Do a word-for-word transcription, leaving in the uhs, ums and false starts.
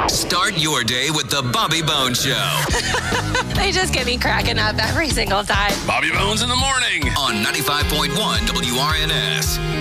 Start your day with the Bobby Bones Show. They just get me cracking up every single time. Bobby Bones in the morning On ninety-five point one W R N S.